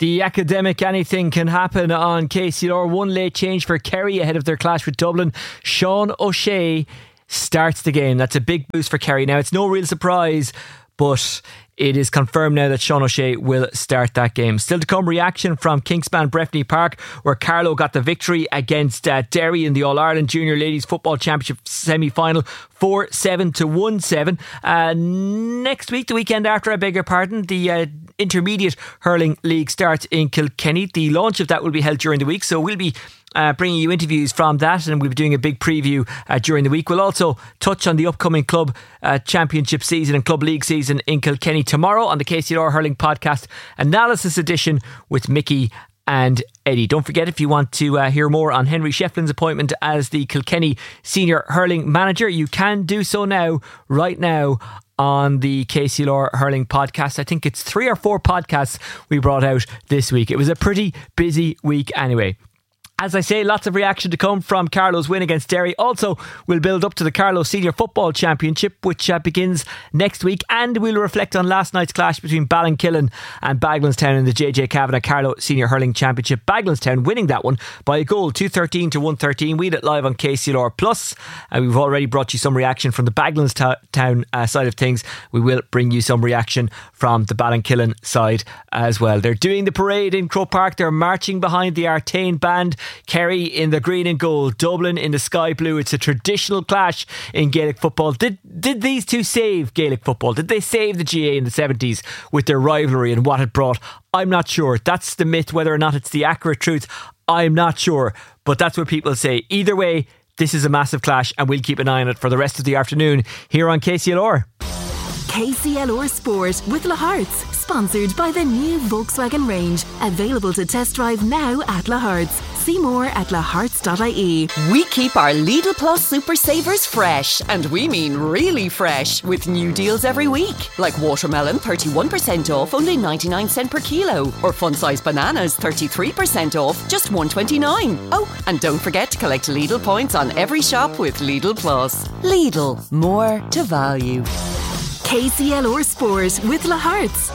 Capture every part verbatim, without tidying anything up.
The academic anything can happen on K C L R. One late change for Kerry ahead of their clash with Dublin. Sean O'Shea starts the game. That's a big boost for Kerry. Now, it's no real surprise, but it is confirmed now that Sean O'Shea will start that game. Still to come, reaction from Kingspan Breffni Park, where Carlow got the victory against uh, Derry in the All-Ireland Junior Ladies Football Championship semi-final, four seven to one seven. Uh, next week, the weekend after, I beg your pardon, the uh, Intermediate Hurling League starts in Kilkenny. The launch of that will be held during the week, so we'll be Uh, bringing you interviews from that, and we'll be doing a big preview uh, during the week. We'll also touch on the upcoming club uh, championship season and club league season in Kilkenny tomorrow on the K C L R Hurling Podcast Analysis Edition with Mickey and Eddie. Don't forget, if you want to uh, hear more on Henry Shefflin's appointment as the Kilkenny Senior Hurling Manager, you can do so now, right now, on the K C L R Hurling Podcast. I think it's three or four podcasts we brought out this week. It was a pretty busy week anyway. As I say, lots of reaction to come from Carlow's win against Derry. Also, we'll build up to the Carlow Senior Football Championship, which uh, begins next week, and we'll reflect on last night's clash between Ballinkillen and Baglanstown in the J J Kavanagh Carlow Senior Hurling Championship. Baglanstown winning that one by a goal, two thirteen to one thirteen. We had it live on K C L R Plus, and we've already brought you some reaction from the Baglanstown uh, side of things. We will bring you some reaction from the Ballinkillen side as well. They're doing the parade in Croke Park. They're marching behind the Artane band. Kerry in the green and gold, Dublin in the sky blue. It's a traditional clash in Gaelic football. Did did these two save Gaelic football? Did they save the G A in the seventies with their rivalry and what it brought? I'm not sure. That's the myth. Whether or not it's the accurate truth, I'm not sure. But that's what people say. Either way, this is a massive clash, and we'll keep an eye on it for the rest of the afternoon here on K C L R. K C L R Sport with La Hearts, sponsored by the new Volkswagen range, available to test drive now at La Hearts. See more at la hearts dot I E. We keep our Lidl Plus Super Savers fresh, and we mean really fresh, with new deals every week. Like watermelon, thirty-one percent off, only ninety-nine cents per kilo. Or fun-sized bananas, thirty-three percent off, just one twenty-nine. Oh, and don't forget to collect Lidl points on every shop with Lidl Plus. Lidl, more to value. K C L R Sport with La Hearts.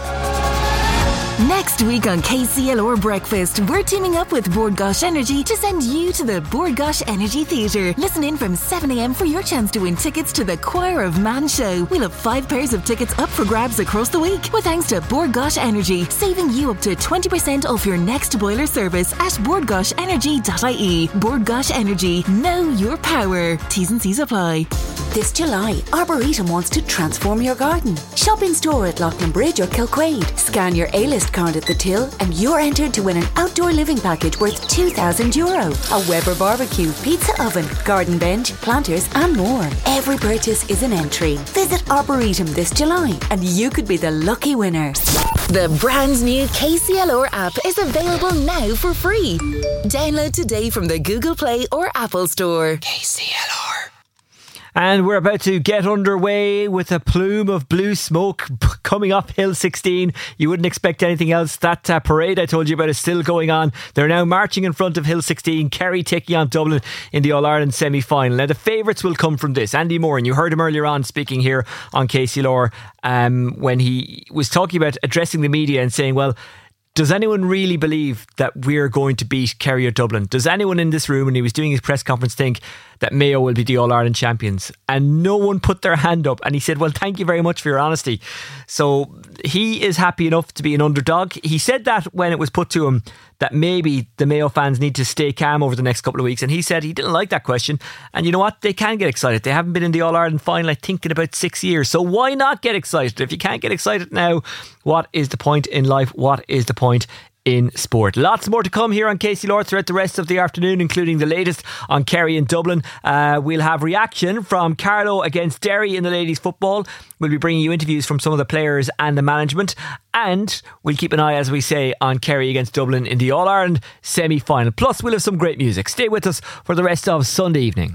Next week on K C L R Breakfast, we're teaming up with Bord Gáis Energy to send you to the Bord Gáis Energy Theatre. Listen in from seven a m for your chance to win tickets to the Choir of Man show. We'll have five pairs of tickets up for grabs across the week, with thanks to Bord Gáis Energy, saving you up to twenty percent off your next boiler service at bord gáis energy dot I E. Bord Gáis Energy, know your power. T's and C's apply. This July, Arboretum wants to transform your garden. Shop in store at Loughlin Bridge or Kilquade. Scan your A-list card at the till and you're entered to win an outdoor living package worth two thousand euro. A Weber barbecue, pizza oven, garden bench, planters and more. Every purchase is an entry. Visit Arboretum this July and you could be the lucky winner. The brand new K C L R app is available now for free. Download today from the Google Play or Apple Store. K C L R. And we're about to get underway with a plume of blue smoke coming up Hill sixteen. You wouldn't expect anything else. That uh, parade I told you about is still going on. They're now marching in front of Hill sixteen. Kerry taking on Dublin in the All-Ireland semi-final. Now the favourites will come from this. Andy Moore, and you heard him earlier on speaking here on K C L R um, when he was talking about addressing the media and saying, well, does anyone really believe that we're going to beat Kerry or Dublin? Does anyone in this room, when he was doing his press conference, think that Mayo will be the All-Ireland champions? And no one put their hand up. And he said, well, thank you very much for your honesty. So he is happy enough to be an underdog. He said that when it was put to him that maybe the Mayo fans need to stay calm over the next couple of weeks. And he said he didn't like that question. And you know what? They can get excited. They haven't been in the All-Ireland final, I think, in about six years. So why not get excited? If you can't get excited now, what is the point in life? What is the point in sport? Lots more to come here on K C L R throughout the rest of the afternoon, including the latest on Kerry and Dublin. Uh, we'll have reaction from Carlow against Derry in the ladies' football. We'll be bringing you interviews from some of the players and the management. And we'll keep an eye, as we say, on Kerry against Dublin in the All-Ireland semi-final. Plus, we'll have some great music. Stay with us for the rest of Sunday evening.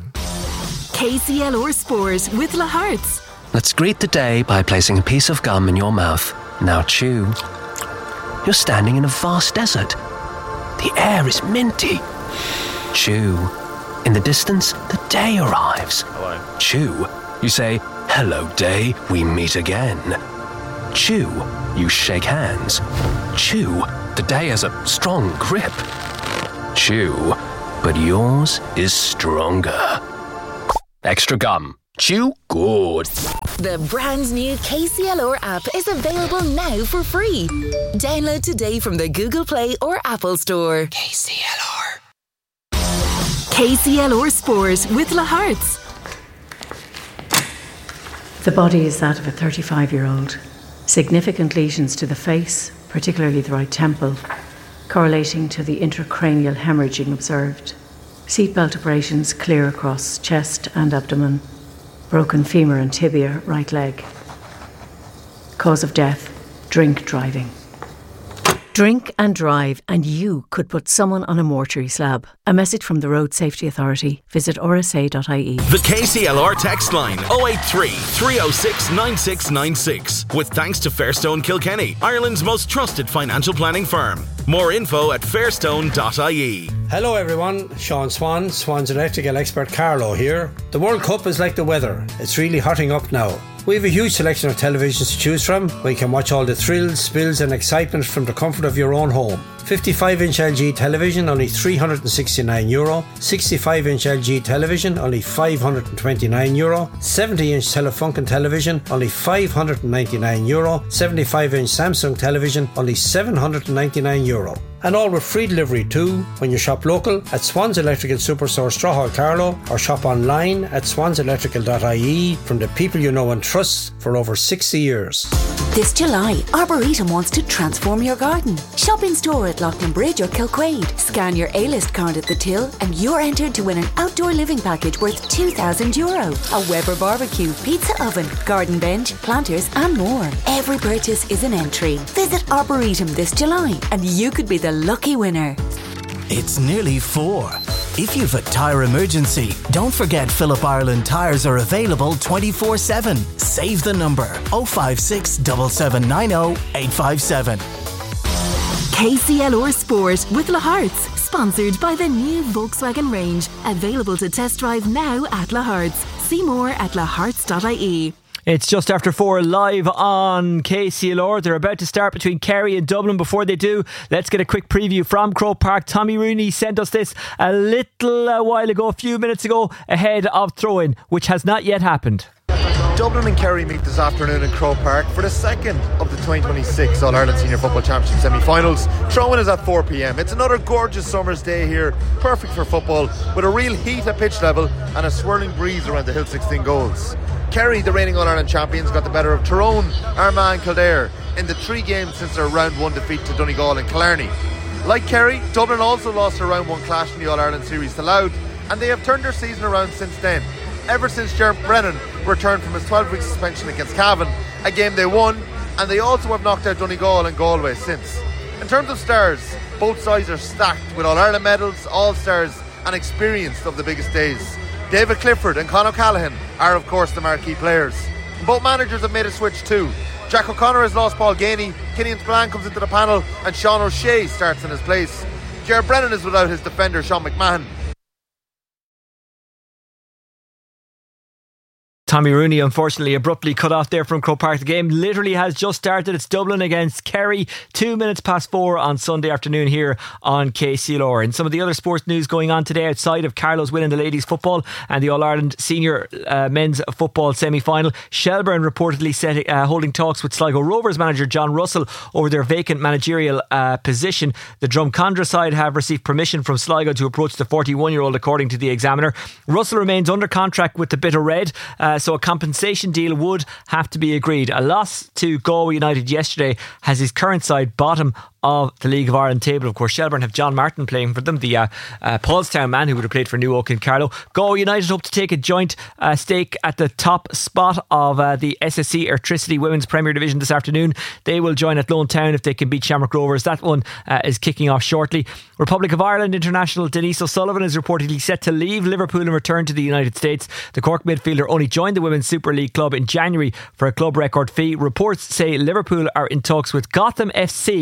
K C L R Sport with La Hearts. Let's greet the day by placing a piece of gum in your mouth. Now chew. You're standing in a vast desert. The air is minty. Chew. In the distance, the day arrives. Hello. Chew. You say, hello day, we meet again. Chew. You shake hands. Chew. The day has a strong grip. Chew. But yours is stronger. Extra gum. Chew good. The brand new K C L R app is available now for free. Download today from the Google Play or Apple Store. K C L R. K C L R Sport with La Hearts. The body is that of a thirty-five-year-old. Significant lesions to the face, particularly the right temple, correlating to the intracranial hemorrhaging observed. Seatbelt abrasions clear across chest and abdomen. Broken femur and tibia, right leg. Cause of death, drink driving. Drink and drive, and you could put someone on a mortuary slab. A message from the Road Safety Authority. Visit r s a dot i e. The K C L R text line oh eight three, three oh six, nine six nine six. With thanks to Fairstone Kilkenny, Ireland's most trusted financial planning firm. More info at fairstone dot i e. Hello everyone, Sean Swan, Swan's electrical expert Carlo here. The World Cup is like the weather, it's really hotting up now. We have a huge selection of televisions to choose from, where you can watch all the thrills, spills and excitement from the comfort of your own home. fifty-five inch L G television, only three hundred sixty-nine euro. sixty-five inch L G television, only five hundred twenty-nine euro. seventy inch Telefunken television, only five hundred ninety-nine euro. seventy-five inch Samsung television, only seven hundred ninety-nine euro. And all with free delivery too when you shop local at Swans Electrical Superstore Strawhall Carlow, or shop online at swans electrical dot i e from the people you know and trust for over sixty years. This July, Arboretum wants to transform your garden. Shop in store at Loughlin Bridge or Kilquade. Scan your A-list card at the till and you're entered to win an outdoor living package worth two thousand euro. A Weber barbecue, pizza oven, garden bench, planters and more. Every purchase is an entry. Visit Arboretum this July and you could be the lucky winner. It's nearly four. If you've a tyre emergency, don't forget Phillip Ireland tyres are available twenty-four seven. Save the number oh five six, seven seven nine oh, eight five seven. K C L R Sport with La Hearts, sponsored by the new Volkswagen range, available to test drive now at La Hearts. See more at la hearts dot i e. It's just after four, live on K C L R. They're about to start between Kerry and Dublin. Before they do, let's get a quick preview from Croke Park. Tommy Rooney sent us this a little uh, while ago, a few minutes ago, ahead of throw-in, which has not yet happened. Dublin and Kerry meet this afternoon in Croke Park for the second of the twenty twenty-six All-Ireland Senior Football Championship semi-finals. Throw-in is at four p m. It's another gorgeous summer's day here, perfect for football, with a real heat at pitch level and a swirling breeze around the Hill sixteen goals. Kerry, the reigning All-Ireland champions, got the better of Tyrone, Armagh and Kildare in the three games since their round one defeat to Donegal and Killarney. Like Kerry, Dublin also lost their round one clash in the All-Ireland series to Louth, and they have turned their season around since then. Ever since Jeremy Brennan returned from his twelve-week suspension against Cavan, a game they won, and they also have knocked out Donegal and Galway since. In terms of stars, both sides are stacked with All-Ireland medals, All-Stars and experience of the biggest days. David Clifford and Conor Callaghan are of course the marquee players. Both managers have made a switch too. Jack O'Connor has lost Paul Ganey, Killian Spillane comes into the panel and Sean O'Shea starts in his place. Ger Brennan is without his defender Sean McMahon. Tommy Rooney unfortunately abruptly cut off there from Croke Park. The game literally has just started. It's Dublin against Kerry, two minutes past four on Sunday afternoon here on K C L R. And some of the other sports news going on today outside of Carlow's winning the ladies football and the All-Ireland Senior uh, Men's Football semi-final, Shelbourne reportedly set, uh, holding talks with Sligo Rovers manager John Russell over their vacant managerial uh, position. The Drumcondra side have received permission from Sligo to approach the forty-one-year-old, according to the Examiner. Russell remains under contract with the Bitter Red, uh, so a compensation deal would have to be agreed. A loss to Galway United yesterday has his current side bottom of the League of Ireland table. Of course, Shelbourne have John Martin playing for them, the uh, uh, Paulstown man who would have played for New Oak and Carlow. Galway United hope to take a joint uh, stake at the top spot of uh, the S S C Airtricity Women's Premier Division this afternoon. They will join at Lone Town if they can beat Shamrock Rovers. That one uh, is kicking off shortly. Republic of Ireland international Denise O'Sullivan is reportedly set to leave Liverpool and return to the United States. The Cork midfielder only joined the Women's Super League club in January for a club record fee. Reports say Liverpool are in talks with Gotham F C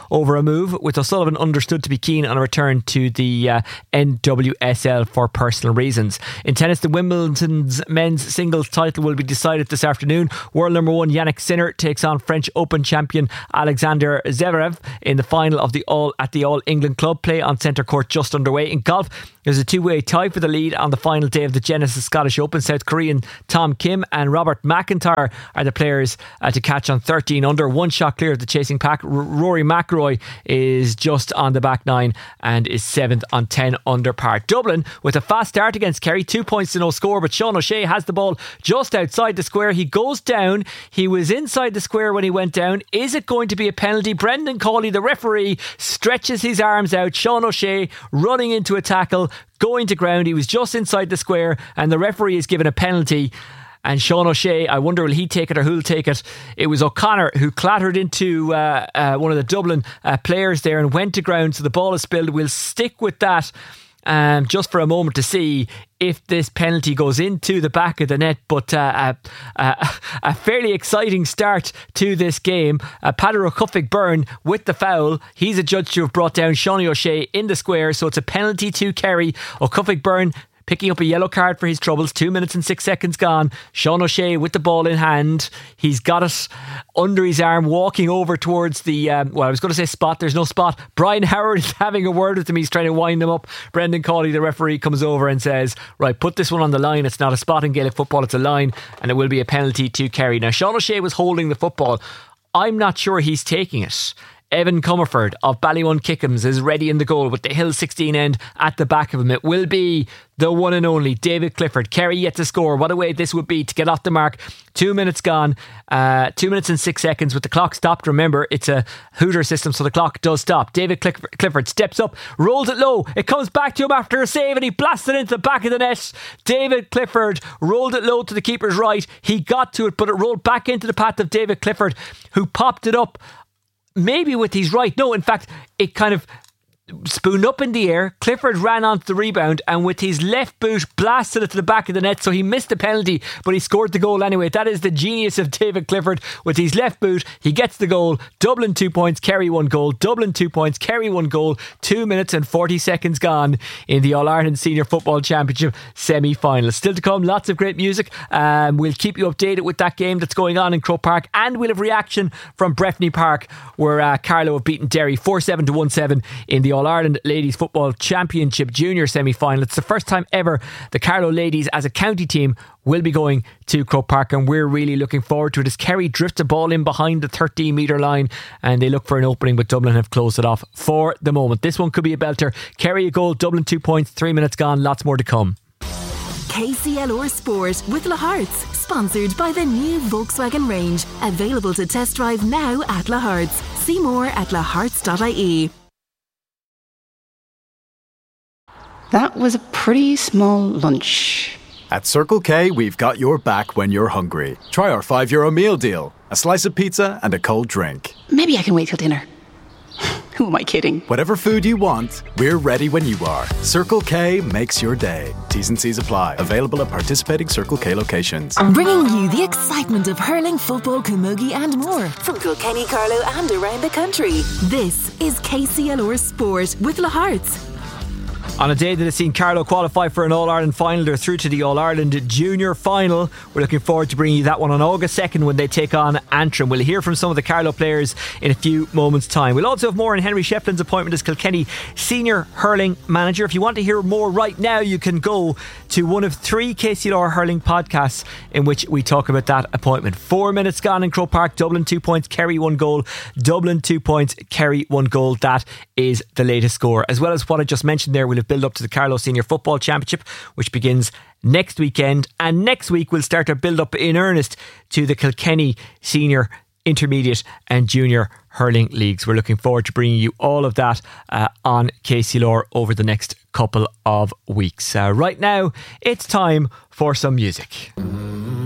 over a move, with O'Sullivan understood to be keen on a return to the uh, N W S L for personal reasons. In tennis, the Wimbledon's men's singles title will be decided this afternoon. World number one Yannick Sinner takes on French Open champion Alexander Zverev in the final of the All at the All England Club. Play on centre court just underway. In golf, there's a two-way tie for the lead on the final day of the Genesis Scottish Open. South Korean Tom Kim and Robert McIntyre are the players uh, to catch on thirteen under. One shot clear of the chasing pack. R- Rory McIlroy is just on the back nine and is seventh on ten under par. Dublin with a fast start against Kerry. Two points to no score, but Sean O'Shea has the ball just outside the square. He goes down. He was inside the square when he went down. Is it going to be a penalty? Brendan Cawley, the referee, stretches his arms out. Sean O'Shea running into a tackle, going to ground. He was just inside the square and the referee is given a penalty. And Sean O'Shea, I wonder will he take it or who'll take it? It was O'Connor who clattered into uh, uh, one of the Dublin uh, players there and went to ground, so the ball is spilled. We'll stick with that um, just for a moment to see if this penalty goes into the back of the net. But uh, a, a, a fairly exciting start to this game. uh, Padar O'Cuffig Byrne with the foul. He's adjudged to have brought down Sean O'Shea in the square, so it's a penalty to Kerry. O'Cuffig Byrne picking up a yellow card for his troubles. Two minutes and six seconds gone. Sean O'Shea with the ball in hand. He's got it under his arm, walking over towards the, um, well, I was going to say spot. There's no spot. Brian Howard is having a word with him. He's trying to wind him up. Brendan Cawley, the referee, comes over and says, right, put this one on the line. It's not a spot in Gaelic football, it's a line, and it will be a penalty to Kerry. Now, Sean O'Shea was holding the football. I'm not sure he's taking it. Evan Comerford of Ballymun Kickham's is ready in the goal with the Hill sixteen end at the back of him. It will be the one and only David Clifford. Kerry yet to score. What a way this would be to get off the mark. Two minutes gone. Uh, two minutes and six seconds with the clock stopped. Remember, it's a Hooter system, so the clock does stop. David Clifford steps up, rolls it low. It comes back to him after a save and he blasts it into the back of the net. David Clifford rolled it low to the keeper's right. He got to it, but it rolled back into the path of David Clifford, who popped it up maybe with his right. No, in fact, it kind of spooned up in the air. Clifford ran onto the rebound and with his left boot blasted it to the back of the net, so he missed the penalty, but he scored the goal anyway. That is the genius of David Clifford. With his left boot, he gets the goal. Dublin two points, Kerry one goal. Dublin two points, Kerry one goal. Two minutes and forty seconds gone in the All-Ireland Senior Football Championship semi-final. Still to come, lots of great music. Um, we'll keep you updated with that game that's going on in Croke Park, and we'll have reaction from Breffni Park, where uh, Carlow have beaten Derry four seven to one seven in the All-Ireland Ladies Football Championship Junior semi-final. It's the first time ever the Carlow ladies as a county team will be going to Croke Park, and we're really looking forward to it as Kerry drift the ball in behind the thirteen metre line and they look for an opening, but Dublin have closed it off for the moment. This one could be a belter. Kerry a goal, Dublin two points, three minutes gone, lots more to come. K C L R Sport with La Hearts, sponsored by the new Volkswagen range, available to test drive now at La Hearts. See more at la hearts dot I E. That was a pretty small lunch. At Circle K, we've got your back when you're hungry. Try our five euro meal deal. A slice of pizza and a cold drink. Maybe I can wait till dinner. Who am I kidding? Whatever food you want, we're ready when you are. Circle K makes your day. T's and C's apply. Available at participating Circle K locations. Bringing you the excitement of hurling, football, camogie and more from Kilkenny, Carlow and around the country. This is K C L R Sport with La Hearts. On a day that has seen Carlow qualify for an All-Ireland final, they're through to the All-Ireland Junior final. We're looking forward to bringing you that one on August second when they take on Antrim. We'll hear from some of the Carlow players in a few moments' time. We'll also have more on Henry Shefflin's appointment as Kilkenny Senior Hurling Manager. If you want to hear more right now, you can go to one of three K C L R hurling podcasts in which we talk about that appointment. Four minutes gone in Croke Park. Dublin two points, Kerry one goal. Dublin two points, Kerry one goal. That is the latest score. As well as what I just mentioned there, we'll have build up to the Carlow Senior Football Championship, which begins next weekend, and next week we'll start our build up in earnest to the Kilkenny Senior, Intermediate and Junior Hurling Leagues. We're looking forward to bringing you all of that uh, on K C L R over the next couple of weeks. Uh, right now it's time for some music.